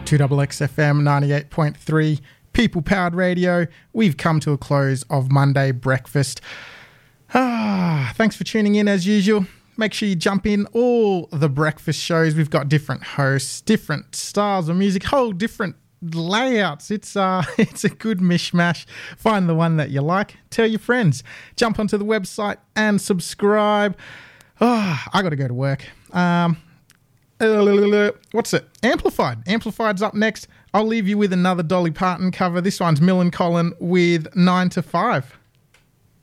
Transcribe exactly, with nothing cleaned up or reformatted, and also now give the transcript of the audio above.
two X X F M ninety-eight point three, People Powered Radio. We've come to a close of Monday breakfast. Ah, thanks for tuning in as usual. Make sure you jump in all the breakfast shows. We've got different hosts, different styles of music, whole different layouts. It's uh, it's a good mishmash. Find the one that you like. Tell your friends. Jump onto the website and subscribe. Oh, I got to go to work. Um, what's it? Amplified. Amplified's up next. I'll leave you with another Dolly Parton cover. This one's Millen Collin with nine to five.